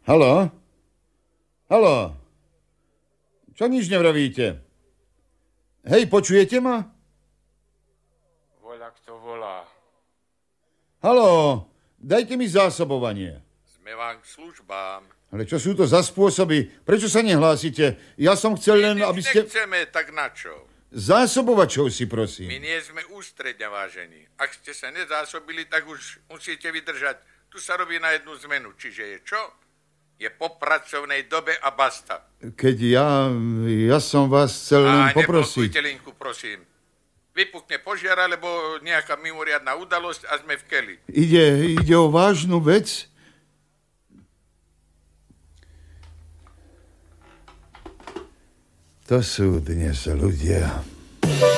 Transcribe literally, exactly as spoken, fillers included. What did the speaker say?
Haló? Haló? Čo nič nevravíte? Hej, počujete ma? Voľa, kto volá. Haló, dajte mi zásobovanie. Sme vám k službám. Ale čo sú to za spôsoby? Prečo sa nehlásite? Ja som chcel len, aby ste... Nechceme, tak na čo? Zásobovačov si, prosím. My nie sme ústredňa, vážení. Ak ste sa nezásobili, tak už musíte vydržať. Tu sa robí na jednu zmenu. Čiže je čo? Je po pracovnej dobe a basta. Keď ja... Ja som vás chcel len a poprosiť. A linku, prosím. Vypukne požiar, alebo nejaká mimoriadna udalosť a sme v keli. Ide, ide o vážnu vec? To sú dnes ľudia.